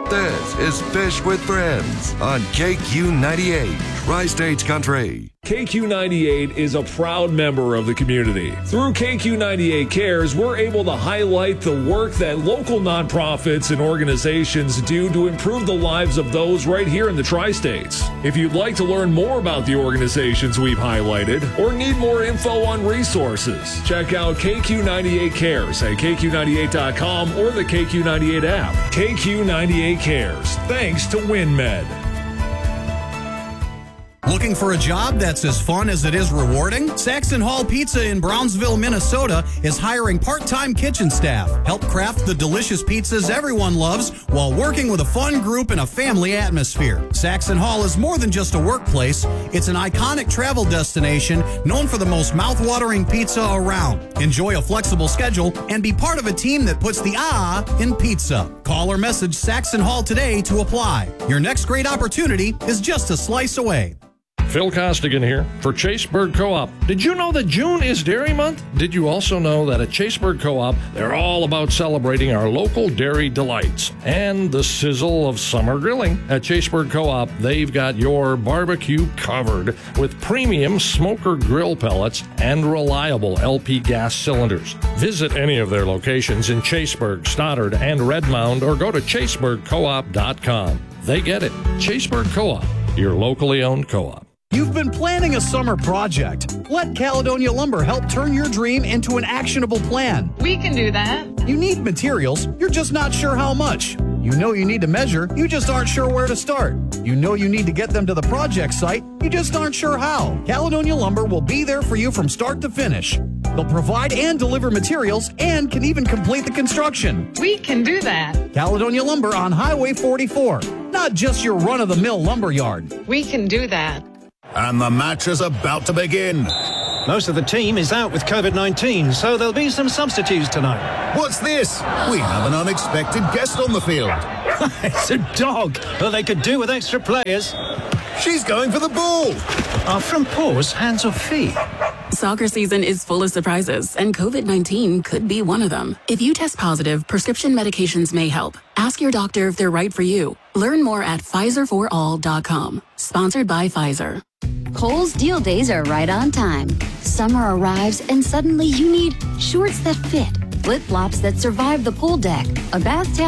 This is Fish with Friends on KQ98, Tri-States Country. KQ98 is a proud member of the community. Through KQ98 Cares, we're able to highlight the work that local nonprofits and organizations do to improve the lives of those right here in the Tri-States. If you'd like to learn more about the organizations we've highlighted or need more info on resources, check out KQ98 Cares at KQ98.com or the KQ98 app. KQ98 Cares, thanks to WinMed. Looking for a job that's as fun as it is rewarding? Saxon Hall Pizza in Brownsville, Minnesota is hiring part-time kitchen staff. Help craft the delicious pizzas everyone loves while working with a fun group in a family atmosphere. Saxon Hall is more than just a workplace. It's an iconic travel destination known for the most mouth-watering pizza around. Enjoy a flexible schedule and be part of a team that puts the in pizza. Call or message Saxon Hall today to apply. Your next great opportunity is just a slice away. Phil Costigan here for Chaseburg Co-op. Did you know that June is Dairy Month? Did you also know that at Chaseburg Co-op, they're all about celebrating our local dairy delights and the sizzle of summer grilling? At Chaseburg Co-op, they've got your barbecue covered with premium smoker grill pellets and reliable LP gas cylinders. Visit any of their locations in Chaseburg, Stoddard, and Redmond, or go to chaseburgcoop.com. They get it. Chaseburg Co-op, your locally owned co-op. You've been planning a summer project. Let Caledonia Lumber help turn your dream into an actionable plan. We can do that. You need materials, you're just not sure how much. You know you need to measure, you just aren't sure where to start. You know you need to get them to the project site, you just aren't sure how. Caledonia Lumber will be there for you from start to finish. They'll provide and deliver materials and can even complete the construction. We can do that. Caledonia Lumber on Highway 44. Not just your run-of-the-mill lumber yard. We can do that. And the match is about to begin. Most of the team is out with COVID-19, so there'll be some substitutes tonight. What's this? We have an unexpected guest on the field. It's a dog. Well, they could do with extra players. She's going for the ball. Are front paws hands or feet? Soccer season is full of surprises, and COVID-19 could be one of them. If you test positive, prescription medications may help. Ask your doctor if they're right for you. Learn more at PfizerForAll.com. Sponsored by Pfizer. Kohl's Deal Days are right on time. Summer arrives and suddenly you need shorts that fit, flip-flops that survive the pool deck, a bath towel